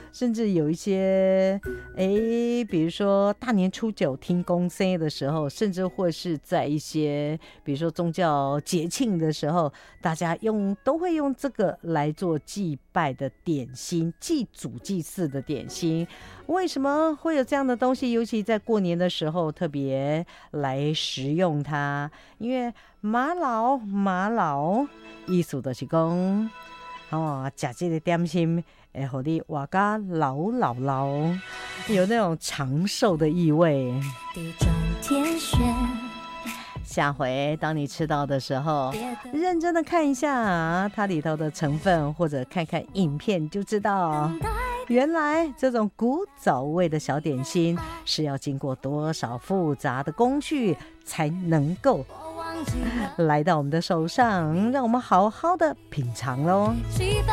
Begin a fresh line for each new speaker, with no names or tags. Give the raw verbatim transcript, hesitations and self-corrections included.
甚至有一些哎，比如说大年初九听公生的时候，甚至或是在一些比如说宗教节庆的时候，大家用都会用这个来做祭拜的点心，祭祖祭祀的点心。为什么会有这样的东西？尤其在过年的时候特别来食用它，因为马老马老意思就是讲哦，吃这个点心会让你活到老老老，有那种长寿的意味。地中天选，下回当你吃到的时候，认真的看一下它里头的成分，或者看看影片就知道，原来这种古早味的小点心是要经过多少复杂的工序才能够来到我们的手上，让我们好好的品尝咯。